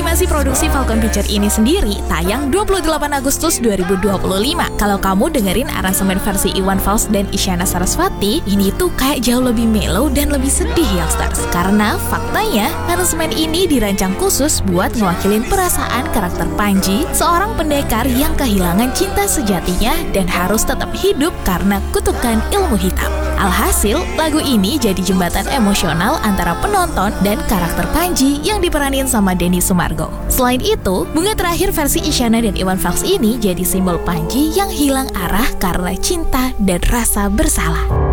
animasi produksi Falcon Picture ini sendiri tayang 28 Agustus 2025. Kalau kamu dengerin aransemen versi Iwan Fals dan Isyana Sarasvati, ini tuh kayak jauh lebih mellow dan lebih sedih youngsters. Karena faktanya, aransemen ini dirancang khusus buat ngewakilin perasaan karakter Panji, seorang pendekar yang kehilangan cinta sejatinya dan harus tetap hidup karena kutukan ilmu hitam. Alhasil, lagu ini jadi jembatan emosional antara penonton dan karakter Panji yang diperanin sama Denny Sumargo. Selain itu, bunga terakhir versi Isyana dan Iwan Fals ini jadi simbol Panji yang hilang arah karena cinta dan rasa bersalah.